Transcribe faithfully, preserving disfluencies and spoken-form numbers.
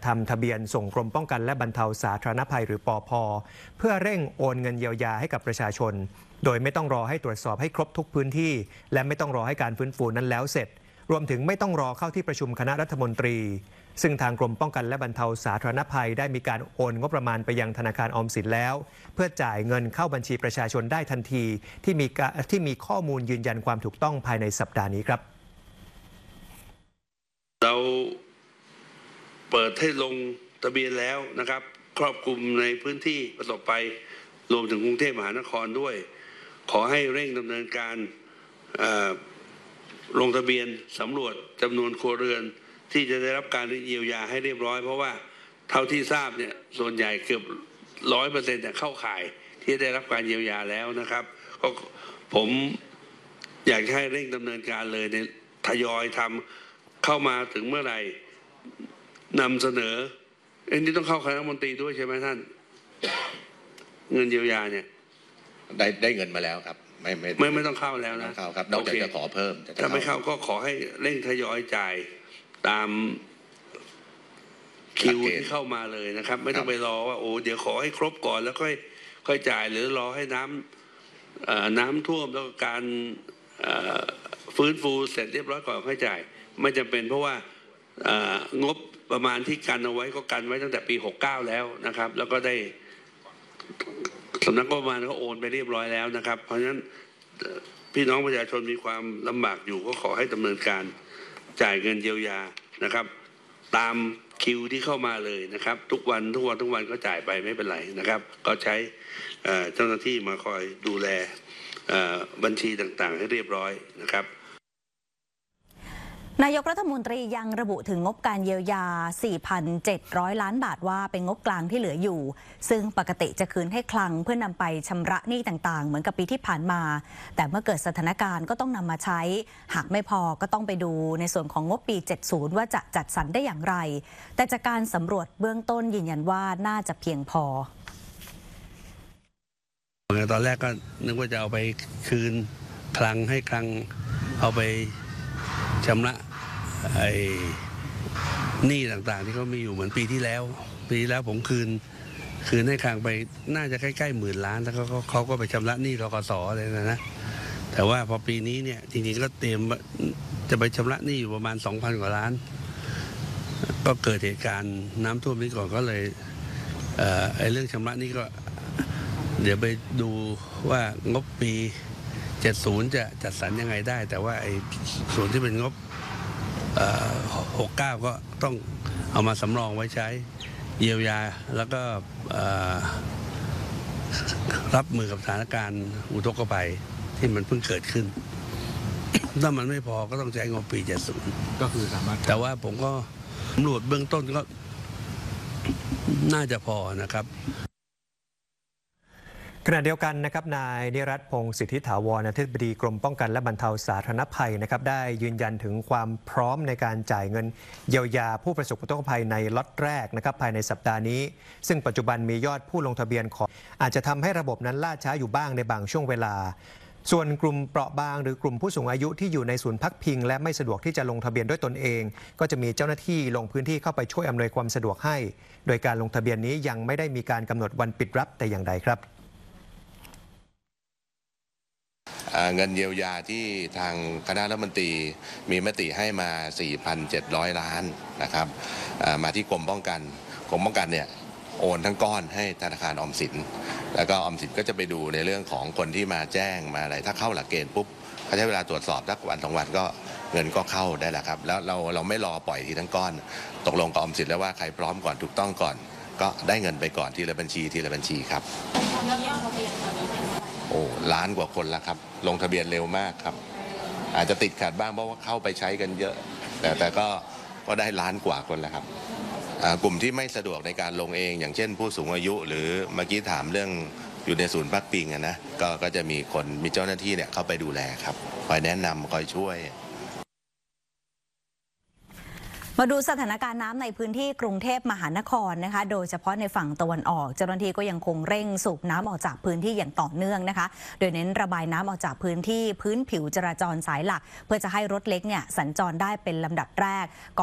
ำทะเบียนส่งกรมป้องกันและบรรเทาสาธารณภัยหรือปภ.เพื่อเร่งโอนเงินเยียวยาให้กับประชาชนโดยไม่ต้องรอให้ตรวจสอบให้ครบทุกพื้นที่และไม่ต้องรอให้การฟื้นฟูนั้นแล้วเสร็จรวมถึงไม่ต้องรอเข้าที่ประชุมคณะรัฐมนตรีซึ่งทางกรมป้องกันและบรรเทาสาธารณภัยได้มีการโอนงบประมาณไปยังธนาคารออมสินแล้วเพื่อจ่ายเงินเข้าบัญชีประชาชนได้ทันทีที่มีที่มีข้อมูลยืนยันความถูกต้องภายในสัปดาห์นี้ครับเราเปิดให้ลงทะเบียนแล้วนะครับครอบคลุมในพื้นที่ประสบภัยรวมถึงกรุงเทพมหานครด้วยขอให้เร่งดำเนินการลงทะเบียนสำรวจจำนวนครัวเรือนที่จะได้รับการเยียวยาให้เรียบร้อยเพราะว่าเท่าที่ทราบเนี่ยส่วนใหญ่เกือบร้อยเปอร์เซ็นต์เข้าข่ายที่ได้รับการเยียวยาแล้วนะครับก็ผมอยากให้เร่งดำเนินการเลยในทยอยทำเข้ามาถึงเมื่อไหร่นำเสนอเอ็นนี่ต้องเข้าคณะรัฐมนตรีด้วยใช่ไหมท่านเงินเยียวยาเนี่ยได้ได้เงินมาแล้วครับไม่ไม่ไม่ไม่ต้องเข้าแล้วนะเข้าครับนอกจากจะขอเพิ่มถ้าไม่เข้าก็ขอให้เร่งทยอยจ่ายตามคิวที่เข้ามาเลยนะครับไม่ต้องไปรอว่าโอ้เดี๋ยวขอให้ครบก่อนแล้วค่อยค่อยจ่ายหรือรอให้น้ำน้ำท่วมแล้วก็การฟื้นฟูเสร็จเรียบร้อยก่อนค่อยจ่ายไม่จำเป็นเพราะว่างบประมาณที่กันเอาไว้ก็กันไว้ตั้งแต่ปีหกสิบเก้าแล้วนะครับแล้วก็ได้สำนักงบประมาณก็โอนไปเรียบร้อยแล้วนะครับเพราะฉะนั้นพี่น้องประชาชนมีความลำบากอยู่ก็ขอให้ดำเนินการจ่ายเงินเยียวยานะครับตามคิวที่เข้ามาเลยนะครับทุกวันทุกวันทุกวันก็จ่ายไปไม่เป็นไรนะครับก็ใช้เจ้าหน้าที่มาคอยดูแลบัญชีต่างๆให้เรียบร้อยนะครับนายกรัฐมนตรียังระบุถึงงบการเยียวยา สี่พันเจ็ดร้อย ล้านบาทว่าเป็นงบกลางที่เหลืออยู่ซึ่งปกติจะคืนให้คลังเพื่อนำไปชำระหนี้ต่างๆเหมือนกับปีที่ผ่านมาแต่เมื่อเกิดสถานการณ์ก็ต้องนำมาใช้หากไม่พอก็ต้องไปดูในส่วนของงบปี เจ็ดสิบ ว่าจะจัดสรรได้อย่างไรแต่จากการสำรวจเบื้องต้นยืนยันว่าน่าจะเพียงพอตอนแรกก็นึกว่าจะเอาไปคืนคลังให้คลังเอาไปชำระไอ้หนี้ต่างๆที่เขามีอยู่เหมือนปีที่แล้วปีที่แล้วผมคืนคืนให้คลังไปน่าจะใกล้ๆหมื่นล้านแล้วเขาเขาก็ไปชำระหนี้ธกส.เลยนะนะแต่ว่าพอปีนี้เนี่ยจริงๆก็เตรียมจะไปชำระหนี้อยู่ประมาณ สองพัน กว่าล้านก็เกิดเหตุการณ์น้ำท่วมนี้ก่อนก็เลยเอ่อไอ้เรื่องชำระหนี้ก็เดี๋ยวไปดูว่างบปีเจ็ดสิบจะจัดสรรยังไงได้แต่ว่าไอ้ส่วนที่เป็นงบหกสิบเก้าก็ต้องเอามาสำรองไว้ใช้เยียวยาแล้วก็รับมือกับสถานการณ์อุทกภัยที่มันเพิ่งเกิดขึ้นถ้ามันไม่พอก็ต้องใช้งบปีเจ็ดสิบก็คือสามารถแต่ว่าผมก็สำรวจเบื้องต้นก็น่าจะพอนะครับขณะเดียวกันนะครับนายนิรัตน์พงศ์สิทธิถาวรอธิบดีกรมป้องกันและบรรเทาสาธารณภัยนะครับได้ยืนยันถึงความพร้อมในการจ่ายเงินเยียวยาผู้ประสบอุทกภัยในล็อตแรกนะครับภายในสัปดาห์นี้ซึ่งปัจจุบันมียอดผู้ลงทะเบียนของอาจจะทำให้ระบบนั้นล่าช้าอยู่บ้างในบางช่วงเวลาส่วนกลุ่มเปราะบางหรือกลุ่มผู้สูงอายุที่อยู่ในศูนย์พักพิงและไม่สะดวกที่จะลงทะเบียนด้วยตนเองก็จะมีเจ้าหน้าที่ลงพื้นที่เข้าไปช่วยอำนวยความสะดวกให้โดยการลงทะเบียนนี้ยังไม่ได้มีการกำหนดวันปิดรับแต่อย่างใดครับเงินเยียวยาที่ทางคณะรัฐมนตรีมีมติให้มา สี่พันเจ็ดร้อย ล้านนะครับมาที่กรมป้องกันกรมป้องกันเนี่ยโอนทั้งก้อนให้ธนาคารออมสินแล้วก็ออมสินก็จะไปดูในเรื่องของคนที่มาแจ้งมาอะไรถ้าเข้าหลักเกณฑ์ปุ๊บเขาใช้เวลาตรวจสอบสักวันสองวันก็เงินก็เข้าได้แล้วครับแล้วเราเราไม่รอปล่อยทีทั้งก้อนตกลงกับออมสินแล้วว่าใครพร้อมก่อนถูกต้องก่อนก็ได้เงินไปก่อนทีละบัญชีทีละบัญชีครับโอ้ล้านกว่าคนแล้วครับลงทะเบียนเร็วมากครับอาจจะติดขัดบ้างเพราะว่าเข้าไปใช้กันเยอะแต่แต่ก็ก็ได้ล้านกว่าคนแล้วครับกลุ่มที่ไม่สะดวกในการลงเองอย่างเช่นผู้สูงอายุหรือเมื่อกี้ถามเรื่องอยู่ในศูนย์พักพิงนะก็ก็จะมีคนมีเจ้าหน้าที่เนี่ยเข้าไปดูแลครับคอยแนะนำคอยช่วยมาดูสถานการณ์น้ำในพื้นที่กรุงเทพมหานครนะคะโดยเฉพาะในฝั่งตะวันออกเจ้าหน้าที่ก็ยังคงเร่งสูบน้ำออกจากพื้นที่อย่างต่อเนื่องนะคะโดยเน้นระบายน้ำออกจากพื้นที่พื้นผิวจราจรสายหลักเพื่อจะให้รถเล็กเนี่ยสัญจรได้เป็นลำดับแรก